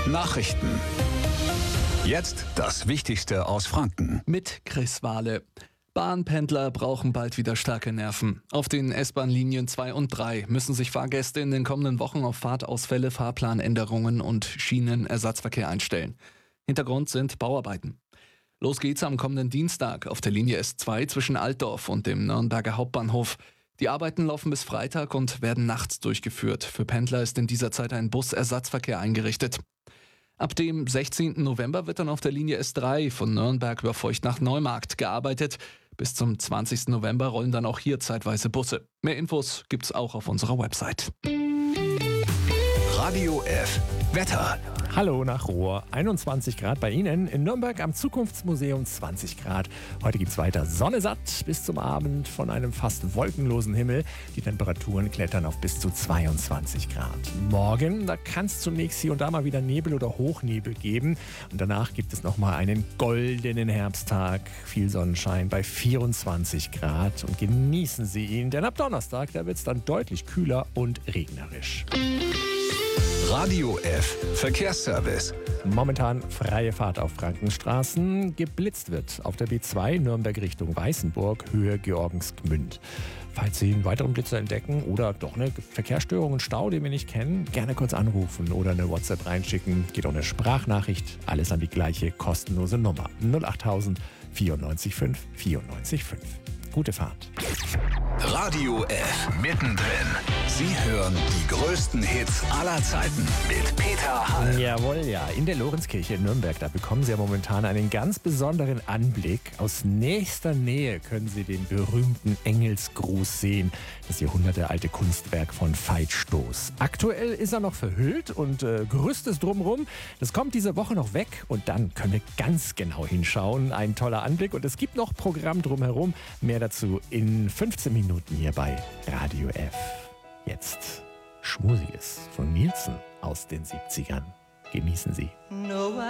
Nachrichten. Jetzt das Wichtigste aus Franken. Mit Chris Wahle. Bahnpendler brauchen bald wieder starke Nerven. Auf den S-Bahn-Linien 2 und 3 müssen sich Fahrgäste in den kommenden Wochen auf Fahrtausfälle, Fahrplanänderungen und Schienenersatzverkehr einstellen. Hintergrund sind Bauarbeiten. Los geht's am kommenden Dienstag auf der Linie S2 zwischen Altdorf und dem Nürnberger Hauptbahnhof. Die Arbeiten laufen bis Freitag und werden nachts durchgeführt. Für Pendler ist in dieser Zeit ein Busersatzverkehr eingerichtet. Ab dem 16. November wird dann auf der Linie S3 von Nürnberg über Feucht nach Neumarkt gearbeitet. Bis zum 20. November rollen dann auch hier zeitweise Busse. Mehr Infos gibt's auch auf unserer Website. Radio F. Wetter. Hallo nach Ruhr, 21 Grad bei Ihnen. In Nürnberg am Zukunftsmuseum 20 Grad. Heute geht's weiter Sonne satt bis zum Abend von einem fast wolkenlosen Himmel. Die Temperaturen klettern auf bis zu 22 Grad. Morgen, da kann es zunächst hier und da mal wieder Nebel oder Hochnebel geben. Und danach gibt es nochmal einen goldenen Herbsttag. Viel Sonnenschein bei 24 Grad. Und genießen Sie ihn, denn ab Donnerstag, da wird es dann deutlich kühler und regnerisch. Radio F. Verkehrsservice. Momentan freie Fahrt auf Frankenstraßen. Geblitzt wird auf der B2 Nürnberg Richtung Weißenburg, Höhe Georgensgmünd. Falls Sie einen weiteren Blitzer entdecken oder doch eine Verkehrsstörung, einen Stau, den wir nicht kennen, gerne kurz anrufen oder eine WhatsApp reinschicken. Geht auch eine Sprachnachricht. Alles an die gleiche kostenlose Nummer. 08000 94 5 94 5. Gute Fahrt. Radio F. Mittendrin. Sie hören die größten Hits aller Zeiten mit Peter Hall. Jawohl, ja. In der Lorenzkirche in Nürnberg, da bekommen Sie ja momentan einen ganz besonderen Anblick. Aus nächster Nähe können Sie den berühmten Engelsgruß sehen. Das jahrhundertealte Kunstwerk von Veit Stoß. Aktuell ist er noch verhüllt und Gerüst ist drumherum. Das kommt diese Woche noch weg und dann können wir ganz genau hinschauen. Ein toller Anblick und es gibt noch Programm drumherum. Mehr dazu in 15 Minuten hier bei Radio F. Jetzt Schmusiges von Nielsen aus den 70ern. Genießen Sie.